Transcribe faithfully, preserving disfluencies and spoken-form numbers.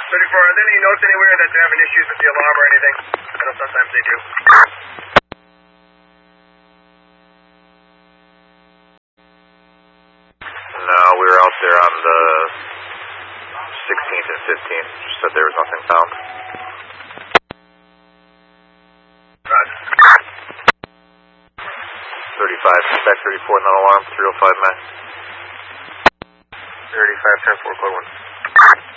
thirty-four, are there any notes anywhere that they're having issues with the alarm or anything? I know sometimes they do. No, we were out there on the sixteenth and fifteenth. Just said there was nothing found. Roger. thirty-five, back thirty-four, non alarm, three oh five Mac. thirty-five, ten four, code one.